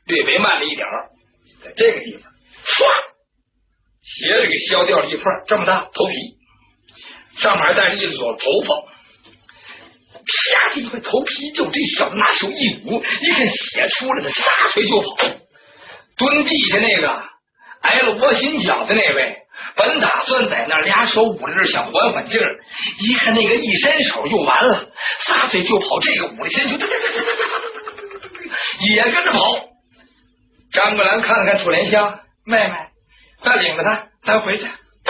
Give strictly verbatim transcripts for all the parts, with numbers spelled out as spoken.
略微慢了一点儿，在这个地方唰斜着给削掉了一块这么大头皮，上面还带着一撮头发，啪这一块头皮就这小子拿手一捂，一看血出来了，撒腿就跑。蹲地下那个挨了窝心脚的那位本打算在那俩手捂着想缓缓劲儿，一看那个一伸手又完了，撒腿就跑，这个捂了身就也跟着跑。张桂兰看了看楚莲香，妹妹快领着他咱回去。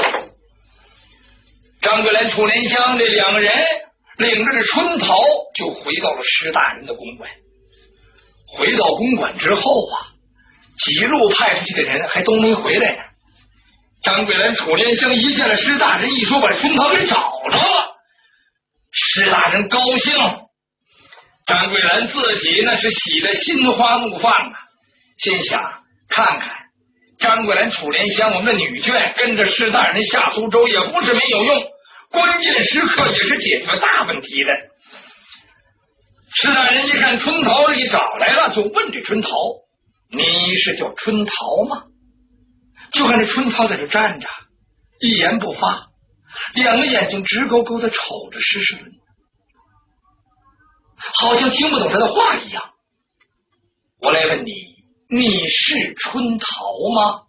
张桂兰楚莲香这两个人领着这春桃就回到了施大人的公馆。回到公馆之后啊，几路派出去的人还都没回来呢。张桂兰楚莲香一见了施大人，一说把春桃给找着了，施大人高兴，张桂兰自己那是喜得心花怒放啊，心想看看张桂兰楚莲香我们的女眷跟着施大人下苏州也不是没有用，关键时刻也是解决大问题的。施大人一看春桃这一找来了，就问这春桃，你是叫春桃吗？就看这春桃在这站着，一言不发，两个眼睛直勾勾的瞅着施世伦，好像听不懂他的话一样。我来问你，你是春桃吗？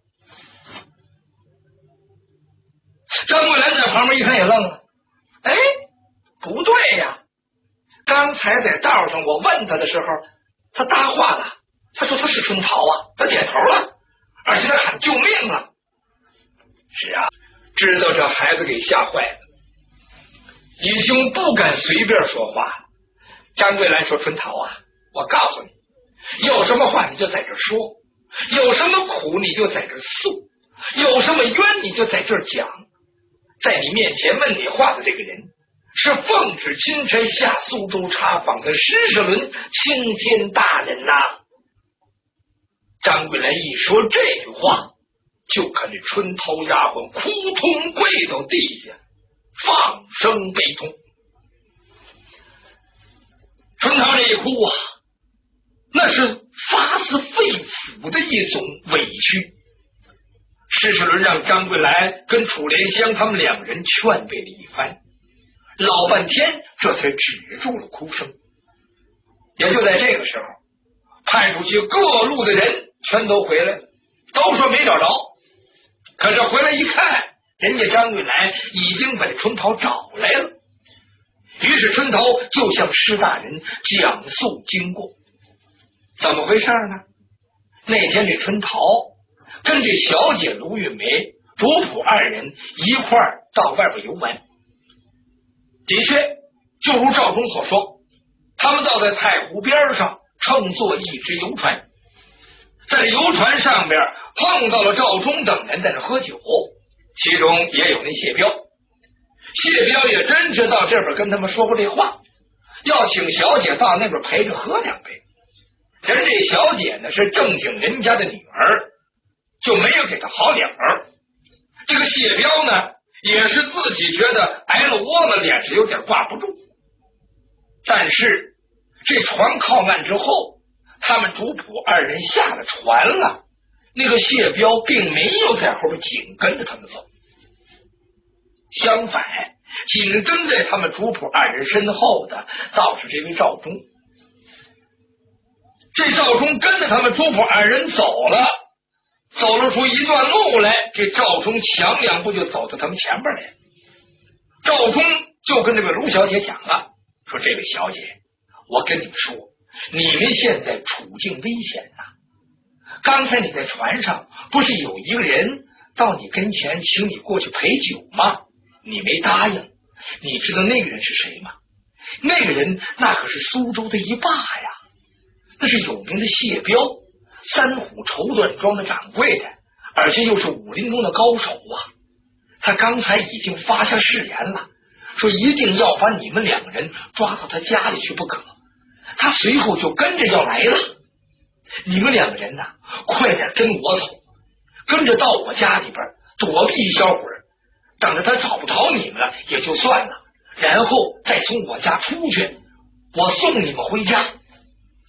张桂兰在旁边一看也愣了，哎，不对呀，刚才在道上我问他的时候，他搭话了，他说他是春桃啊，他点头了，而且他喊救命了。是啊，知道这孩子给吓坏了，已经不敢随便说话了。张桂兰说，春桃啊，我告诉你，有什么话你就在这说，有什么苦你就在这诉，有什么冤你就在这讲。在你面前问你话的这个人是奉旨钦差下苏州查访的施世伦青天大人呐、啊。张桂兰一说这句话，就看这春桃丫鬟扑通跪到地下，放声悲痛。春桃这一哭啊，那是发自肺腑的一种委屈。施世伦让张桂兰跟楚莲香他们两人劝慰了一番，老半天这才止住了哭声。也就在这个时候，派出去各路的人全都回来了，都说没找着。可是回来一看，人家张桂兰已经把春桃找来了。于是春桃就向施大人讲述经过。怎么回事呢？那天这春桃跟这小姐卢玉梅、主仆二人一块儿到外边游玩。的确，就如赵忠所说，他们倒在太湖边上乘坐一只游船，在游船上边碰到了赵忠等人在那喝酒，其中也有那谢彪。谢彪也真是到这边跟他们说过这话，要请小姐到那边陪着喝两杯。人这小姐呢是正经人家的女儿，就没有给她好脸儿。这个谢彪呢也是自己觉得挨了窝子，脸上有点挂不住。但是这船靠岸之后，他们主仆二人下了船了，那个谢彪并没有在后边紧跟着他们走，相反，紧跟在他们主仆二人身后的倒是这位赵忠。这赵忠跟着他们主仆二人走了，走了出一段路来，这赵忠抢两步就走到他们前边来。赵忠就跟这位卢小姐讲了，说这位小姐，我跟你们说，你们现在处境危险呐、啊！刚才你在船上不是有一个人到你跟前请你过去陪酒吗？你没答应。你知道那个人是谁吗？那个人那可是苏州的一霸呀，那是有名的谢彪，三虎绸缎庄的掌柜的，而且又是武林中的高手啊。他刚才已经发下誓言了，说一定要把你们两个人抓到他家里去不可。他随后就跟着要来了，你们两个人呐、啊，快点跟我走，跟着到我家里边躲避一小会儿，等着他找不着你们了也就算了，然后再从我家出去，我送你们回家。